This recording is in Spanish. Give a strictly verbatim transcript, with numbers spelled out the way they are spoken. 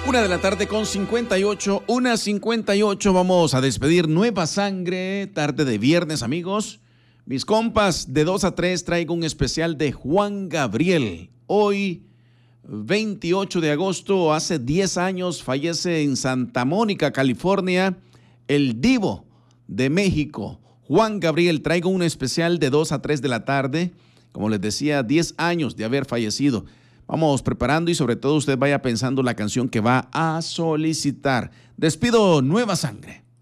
Una de la tarde con cincuenta y ocho, una cincuenta y ocho, vamos a despedir Nueva Sangre, tarde de viernes, amigos. Mis compas, de dos a tres traigo un especial de Juan Gabriel. Hoy, veintiocho de agosto, hace diez años, fallece en Santa Mónica, California, el divo de México, Juan Gabriel. Traigo un especial de dos a tres de la tarde, como les decía, diez años de haber fallecido. Vamos preparando y sobre todo usted vaya pensando la canción que va a solicitar. Despido Nueva Sangre.